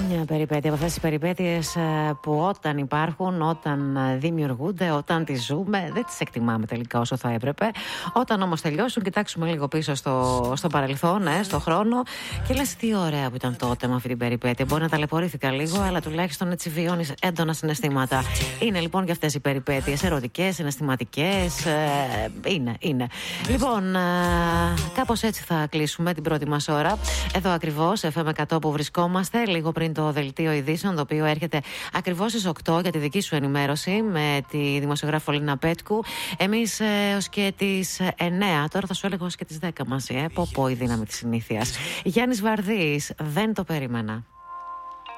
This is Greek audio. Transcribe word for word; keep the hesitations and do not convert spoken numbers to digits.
Μια περιπέτεια από αυτές τις περιπέτειες που όταν υπάρχουν, όταν δημιουργούνται, όταν τις ζούμε, δεν τις εκτιμάμε τελικά όσο θα έπρεπε. Όταν όμως τελειώσουν, κοιτάξουμε λίγο πίσω στο, στο παρελθόν, ε, στο χρόνο και λες τι ωραία που ήταν τότε με αυτή την περιπέτεια. Μπορεί να ταλαιπωρήθηκα λίγο, αλλά τουλάχιστον έτσι βιώνεις έντονα συναισθήματα. Είναι λοιπόν και αυτές οι περιπέτειες ερωτικές, συναισθηματικές. Ε, είναι, είναι. Λοιπόν, ε, κάπως έτσι θα κλείσουμε την πρώτη μας ώρα. Εδώ ακριβώς, εφ εμ εκατό που βρισκόμαστε, λίγο πριν το δελτίο ειδήσεων, το οποίο έρχεται ακριβώς στις οκτώ για τη δική σου ενημέρωση με τη δημοσιογράφο Λίνα Πέτκου. Εμείς ε, ως και τις εννέα, τώρα θα σου έλεγα ως και τις δέκα μαζί, ε, πω πω η δύναμη της συνήθειας. Γιάννης Βαρδής, δεν το περίμενα.